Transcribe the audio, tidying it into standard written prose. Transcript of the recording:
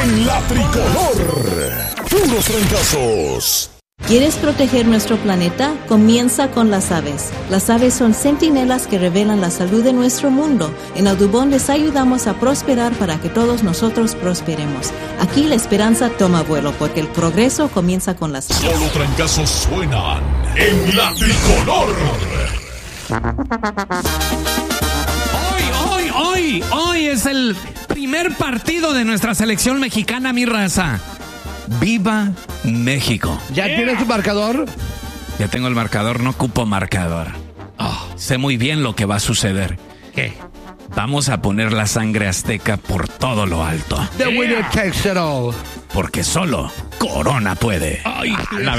En la tricolor, puros trancazos. ¿Quieres proteger nuestro planeta? Comienza con las aves. Las aves son centinelas que revelan la salud de nuestro mundo. En Audubon les ayudamos a prosperar para que todos nosotros prosperemos. Aquí la esperanza toma vuelo porque el progreso comienza con las aves. Solo trancazos suenan en la tricolor. Hoy es el primer partido de nuestra selección mexicana, mi raza. ¡Viva México! ¿Ya tienes tu marcador? Ya tengo el marcador, no ocupo marcador. Sé muy bien lo que va a suceder. ¿Qué? Vamos a poner la sangre azteca por todo lo alto. The winner takes it all. Porque solo Corona puede. Ay, la